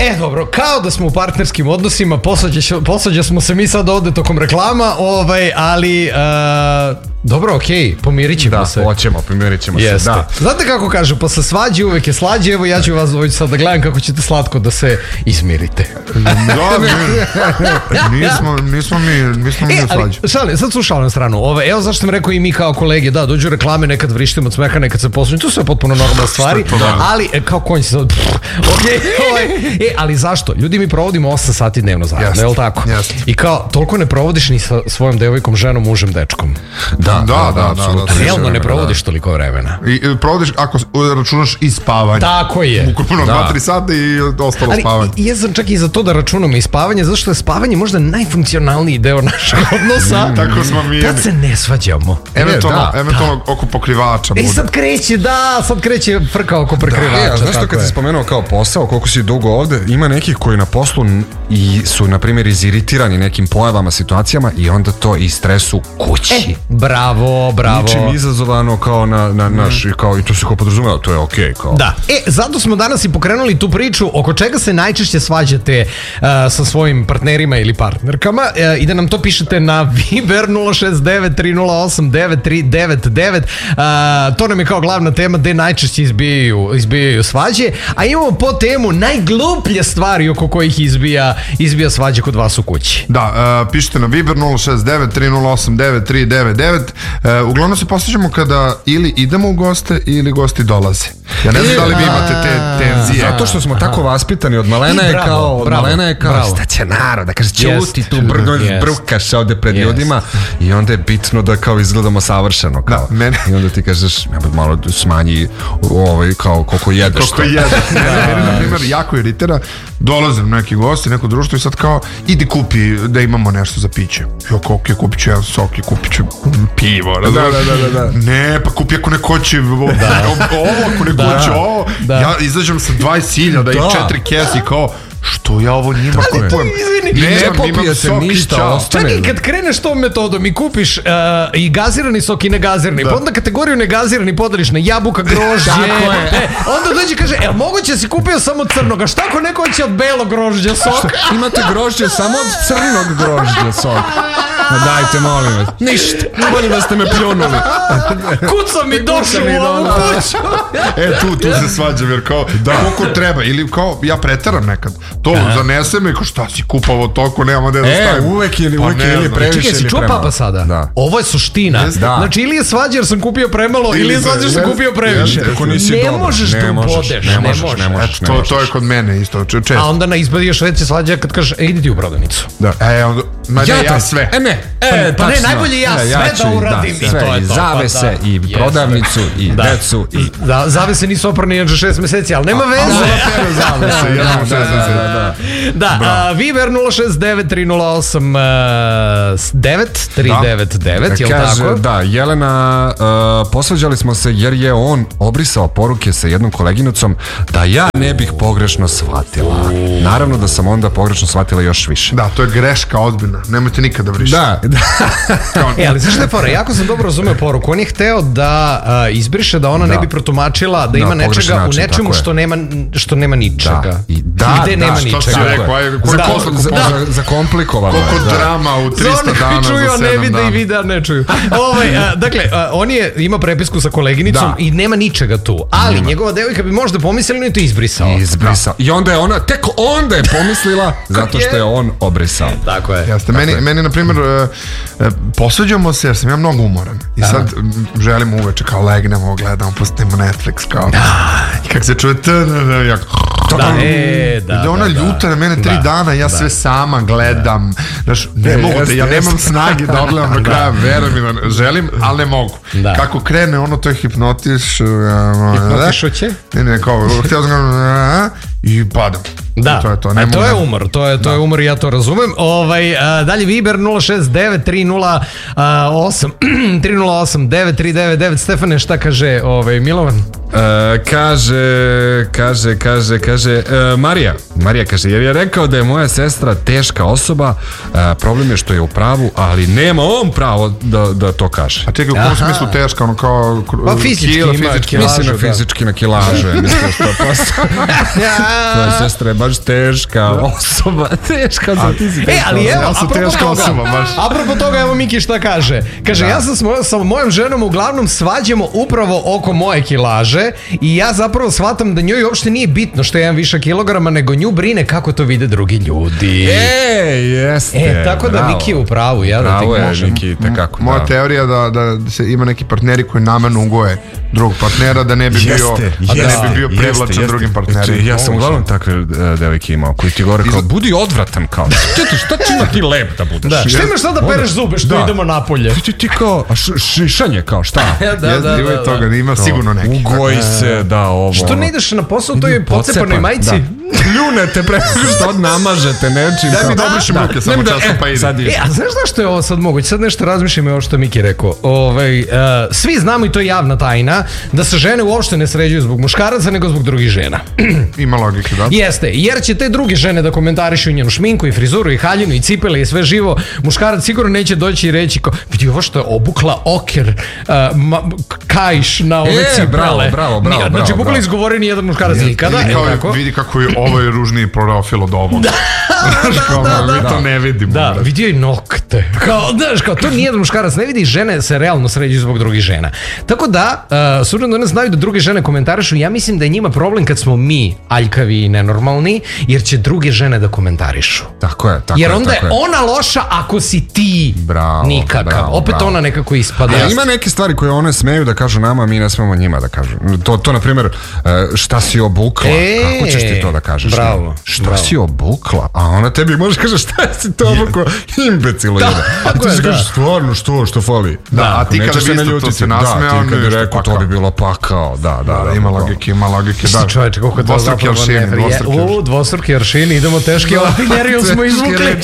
Dobro, kao da smo u partnerskim odnosima, posvađa smo se mi sad ovde tokom reklama, ali dobro, okej, pomirit ćemo se. Da, hoćemo, pomirit ćemo se, da. Znate kako kažu, posle svađe uvek je slađe, evo ja ću vas sad da gledam kako ćete slatko da se izmirite. Nismo mi slađe. Sad slušao na stranu, evo zašto sam rekao i mi kao kolege, da, dođu reklame, nekad vrištimo od smeha, nekad se poslužimo, to su potpuno normalne stvari, ali kao konj se sad, ali zašto? Ljudi mi provodimo 8 sati dnevno zajedno, je li tako? I kao, toliko ne provodiš ni sa svojom devojkom, ženom, mužem, dečkom. Da. Realno ne provodiš toliko vremena. I provodiš ako računaš i spavanje. Tako je. Ukupno 2-3 sata i ostalo spavanje. Ali ja sam čak i za to da računamo i spavanje, zato što je spavanje možda najfunkcionalniji deo našeg odnosa. Tako smo mi. Tad se ne svađamo. Eventualno oko pokrivača. Sad kreće frka oko pokrivača. Znaš što kad si spomenuo kao posao, koliko si dugo ovde, ima nekih koji na poslu i su, na primjer, iziritirani nekim pojavama, situacijama i onda to i stresu kući. Bravo. Ničim izazovano kao na naš, kao i to se kao podrazumeva, to je okej. Da, zato smo danas i pokrenuli tu priču oko čega se najčešće svađate sa svojim partnerima ili partnerkama i da nam to pišete na Viber 069-308-9399. To nam je kao glavna tema gde najčešće izbijaju svađe, a imamo po temu najgluplje stvari oko kojih izbija svađe kod vas u kući. Da, pišite na Viber 069-308-9399. Uglavnom se posjećamo kada ili idemo u goste ili gosti dolaze. Ja ne znam da li vi imate te tenzije. Zato što smo tako vaspitani od malena je kao šta će narod, da kaže ćuti tu brukaš ovde pred ljudima i onda je bitno da kao izgledamo savršeno kao. I onda ti kažeš malo smanji kao koliko jedeš. Mene na primjer jako iritira, dolazim neki gosti, neko društvo i sad kao idi kupi da imamo nešto za piće. Ja kao kupit ću jedan sok i kupit ću pivo. Da. Ne, pa kupi ako neko hoće ovo, ako neko hoće ovo. Ja izađem sa 20.000 i 4 kesi kao što ja ovo njima kupujem. Ne popije se ništa, ostane. Čak i kad kreneš tom metodom i kupiš i gazirani sok i negazirani, pa onda kategoriju negazirani podeliš na jabuka, grožđe, onda dođe i kaže, moguće si kupio samo crnoga, šta ako neko hoće od belog grožđa sok? Imate grožđe samo od crnog grožđa sok. Dajte, molim vas. Ništa. Bolje da ste me pljunuli. Kuca mi došao u ovu kuću. Tu se svađam jer kao koliko treba ili kao ja preteram nekad. To zanese me kao šta si kupao toliko, nemamo gde da stavim. Uvek ili previše. Čekaj, si čuo papa sada? Ovo je suština. Znači ili je svađa jer sam kupio premalo ili je svađa jer sam kupio previše. Ne možeš da ubodeš. Ne možeš. To je kod mene isto. A onda na izbadi još veće svađa kad kažeš idi ti u prodavnicu. Ja sve. Pa ne, najbolje ja sve da uradim i to je to. I zavese, i prodavnicu, i decu. Zavese nisu oprani još 6 meseci, ali nema veze. Da, Viber 069-308-9399, jel tako? Da, Jelena, posvađali smo se jer je on obrisao poruke sa jednom koleginicom da ja ne bih pogrešno shvatila. Naravno da sam onda pogrešno shvatila još više. Da, to je greška ozbiljna, nemojte nikada vrišiti. Ali znaš da je fora, jako sam dobro razumeo poruku, on je hteo da izbriše, da ona ne bi protumačila da ima nečega u nečemu što nema ničega. Gde nema ničega. Zakomplikovano. Koliko drama u 300 dana za 7 dana. Za čuju, a ne vide i vide, a ne čuju. Dakle, on ima prepisku sa koleginicom i nema ničega tu, ali njegova devojka bi možda pomislila i to izbrisao. I onda je ona, tek onda je pomislila zato što je on obrisao. Tako je. Meni, na primjer, posveđamo se jer sam ja mnogo umoran. I sad želimo uveče kao legnemo, gledamo, pustimo Netflix kao. I kako se čuje da ona ljuta na mene 3 dana, ja sve sama gledam. Znaš, ne mogu da, ja nemam snage da odgledam do kraja, verujem mi da želim, ali ne mogu. Kako krene ono, to je hipnotišuće? Ne, kao, htio sam i padam. Da, to je umor, to je umor i ja to razumem. Dalje Viber 069-308-9399. Stefane, šta kaže Milovan? Kaže Marija kaže, jer je rekao da je moja sestra teška osoba, problem je što je u pravu, ali nema on pravo da to kaže. A čekaj, u kom smislu teška, ono kao fizički mislim na fizički, na kilažu, mislim što tvoja sestra je baš teška osoba, teška za ti si teška ali evo, apropo toga, evo Miki šta kaže. Kaže, ja sa mojom ženom uglavnom svađamo upravo oko moje kilaže i ja zapravo shvatam da njoj uopšte nije bitno što imam više kilograma, nego nju brine kako to vide drugi ljudi. Jeste. Tako da Miki je u pravu, ja da ti možem. Moja teorija da se ima neki partneri koji namerno ugoje drugog partnera, da ne bi bio privlačan drugim partnerima. Ja sam uglavnom takve devojke imao koji ti govore kao, budi odvratan kao. Šta ti ima ti lep da budeš? Šta imaš sada da pereš zube što idemo napolje? Ti kao, šišanje kao, šta? Da. Toga nima sigurno neki. Ugoji se, da, ovo. Što ne ideš na posao u toj pocepanoj majici? Pljunete pre što namažete nečim. Daj mi da obrišem ruke samo časom pa ide. A znaš što je ovo sad moguće? Sad nešto razmišljam ovo što Miki rekao. Svi znamo i to je javna tajna da se žene uopšte ne sređuju zbog muškaraca nego zbog drugih žena. Ima logike, da. Jeste, jer će te druge žene da komentarišu njenu šminku i frizuru i haljinu i cipele i sve živo. Muškarac sigurno neće doći i reći kao, vidi ovo što je obukla oker kajš na ove cipele. Bravo. Znači, bukla izgovori nijedan muškarac nikada. Vidi kako je ovo je ružniji profil od ovog. Mi to ne vidimo. Da, vidio i nokte. Kao, to nijedan muškarac ne vidi, žene se realno sređuju zbog drugih žena. Tako da, suradno da one znaju da druge žene komentarišu, ja mislim da je njima problem kad smo mi aljkavi i nenormalni, jer će druge žene da komentarišu. Tako je. Jer onda je ona loša ako si ti nikakav. Opet ona nekako ispada. Ima neke stvari koje one smeju da kažu nama, mi ne smemo njima da kažu. To na primjer, šta si obukla? Kako ćeš ti to da kažeš? Bravo. Šta si obukla? A ona tebi može kaže šta si to obukla? Imbecilo je. A ti se kažeš stvarno što fali? A ti kada bi to se nasmeo, ti kad bi rekao to bi bilo pakao. Da. Ima logike. Da, čoveče, kako to zapravo ne. Dvostruki aršini, idemo teški lapineriju smo izvukli.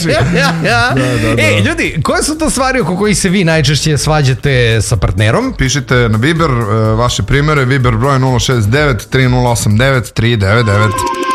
Ljudi, koje su to stvari oko kojih se vi najčešće svađate sa partnerom? Pišite na Viber vaše primere, Viber broj 069 3089 399.